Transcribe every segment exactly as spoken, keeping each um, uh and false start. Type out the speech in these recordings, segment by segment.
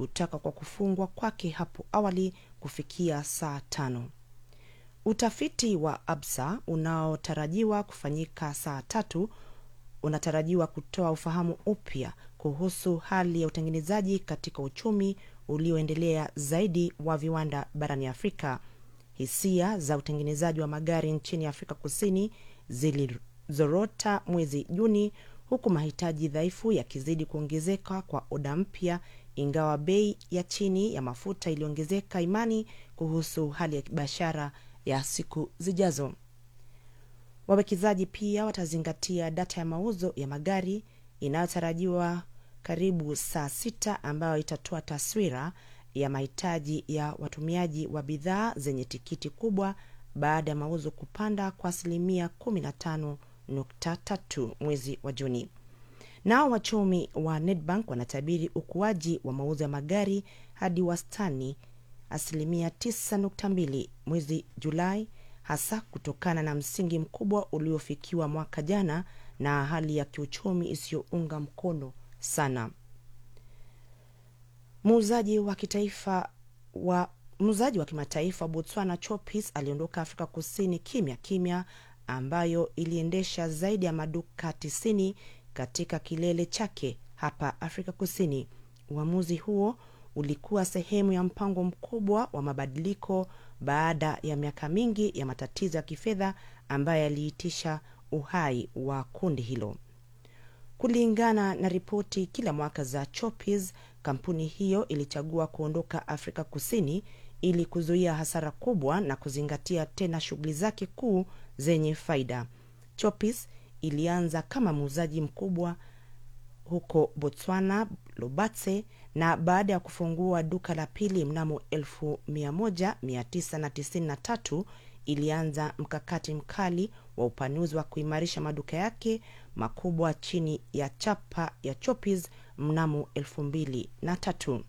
kutoka kwa kufungwa kwake hapo awali kufikia saa tano. Utafiti wa Absa unaotarajiwa kufanyika saa tatu unatarajiwa kutoa ufahamu upya kuhusu hali ya utengenezaji katika uchumi ulioendelea zaidi wa viwanda barani Afrika. Hisia za utengenezaji wa magari nchini Afrika Kusini zilizorota mwezi Juni, huku mahitaji dhaifu yakizidi kuongezeka kwa oda mpya, ingawa bei ya chini ya mafuta iliongezeka imani kuhusu hali ya biashara ya siku zijazo. Wawekezaji pia watazingatia data ya mauzo ya magari inayotarajiwa karibu saa sita, ambayo itatoa taswira ya mahitaji ya watumiaji wa bidhaa zenye tikiti kubwa baada ya mauzo kupanda kwa asilimia kumi na tano nukta tatu mwezi wa Juni. Nao wachumi wa Nedbank wanatabiri ukuaji wa mauzo ya magari hadi wastani asilimia tisa nukta mbili mwezi Julai, hasa kutokana na msingi mkubwa uliofikiwa mwaka jana na hali ya kiuchumi isiyounga mkono sana. Muuzaji wa kitaifa wa muuzaji wa kimataifa Botswana Choppies aliondoka Afrika Kusini kimya kimya, ambayo iliendesha zaidi ya maduka tisini katika kilele chake hapa Afrika Kusini. Uamuzi huo ulikuwa sehemu ya mpango mkubwa wa mabadiliko baada ya miaka mingi ya matatizo ya kifedha ambayo yaliitisha uhai wa kundi hilo. Kulingana na ripoti kila mwaka za Choppies, kampuni hiyo ilichagua kuondoka Afrika Kusini ili kuzuia hasara kubwa na kuzingatia tena shughuli zake kuu zenye faida. Choppies ilianza kama muuzaji mkubwa huko Botswana, Lobatse, na baada ya kufungua duka la pili mnamo elfu moja mia tisa tisini na tatu ilianza mkakati mkali wa upanuzi wa kuimarisha maduka yake makubwa chini ya chapa ya Choppies mnamo elfu mbili na tatu.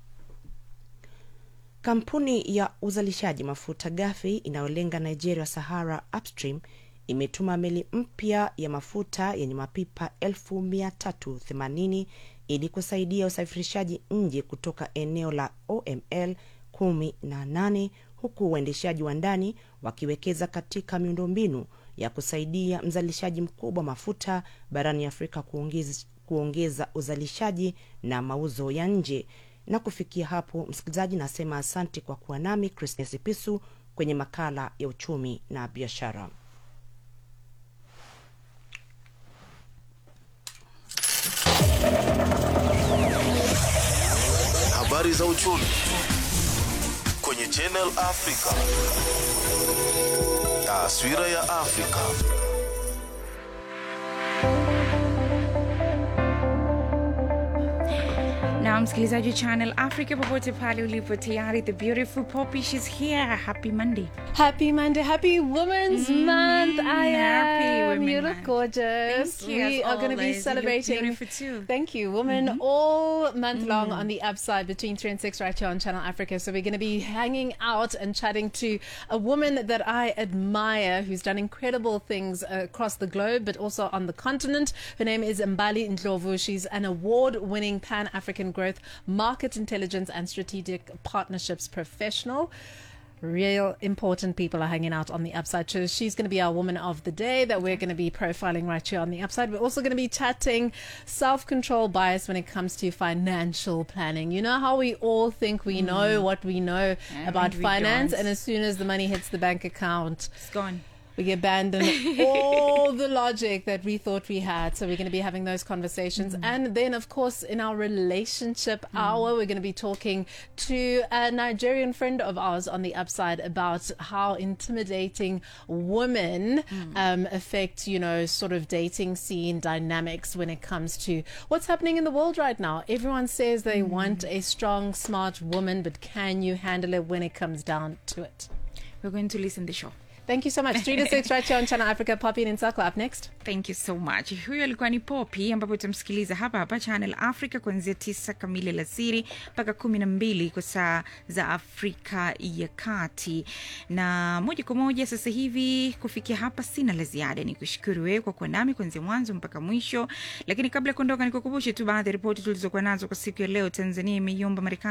Kampuni ya uzalishaji mafuta ghafi inayolenga Nigeria Sahara Upstream imetuma meli mpya ya mafuta yenye mapipa elfu mia tatu themanini ili kusaidia usafirishaji nje kutoka eneo la O M L kumi na nane, huku uendeshaji wa ndani wakiwekeza katika miundombinu ya kusaidia mzalishaji mkubwa mafuta barani Afrika kuongeza, kuongeza uzalishaji na mauzo ya nje. Na kufikia hapo, msikilizaji, nasema asante kwa kuwa nami Christine Sipisu kwenye makala ya uchumi na biashara. Habari za uchumi kwenye Channel Africa. Taswira ya Afrika. Now, msikilizaji Channel Africa, popote pale ulipo tayari, the beautiful Poppy, she's here. Happy Monday. Happy Monday. Happy Women's mm, Month. I happy am. Women You look Month. gorgeous. Thank you. We As are going to be always, celebrating. You look beautiful too. Thank you. Women mm-hmm. all month mm. long on the Upside between three and six right here on Channel Africa. So we're going to be hanging out and chatting to a woman that I admire who's done incredible things uh, across the globe, but also on the continent. Her name is Mbali Ndlovu. She's an award-winning Pan-African growth, market intelligence and strategic partnerships professional. Real important people are hanging out on the Upside. So she's going to be our woman of the day that we're going to be profiling right here on the Upside. We're also going to be chatting self-control bias when it comes to financial planning. You know how we all think we mm. know what we know yeah, about finance, don't. And as soon as the money hits the bank account, it's gone. We abandon all the logic that we thought we had. So we're going to be having those conversations. Mm. And then, of course, in our relationship mm. hour, we're going to be talking to a Nigerian friend of ours on the Upside about how intimidating women mm. um, affect, you know, sort of dating scene dynamics when it comes to what's happening in the world right now. Everyone says they mm. want a strong, smart woman, but can you handle it when it comes down to it? We're going to listen to the show. Thank you so much. three to six right here on Channel Africa. Poppy and Nsakwa up next. Thank you so much. Huyo alikuwa ni Poppy, ambapo tutamsikiliza hapa hapa Channel Africa kuanzia tisa kamili alasiri mpaka kumi na mbili kwa saa za Afrika ya Kati. Na moja kwa moja sasa hivi kufikia hapa sina la ziada. Nikushukuru wewe kwa kuwa nami kuanzia mwanzo mpaka mwisho. Lakini kabla kuondoka nikukumbushe tu baadhi ya ripoti tulizokuwa nazo kwa siku ya leo. Tanzania imeiomba Marekani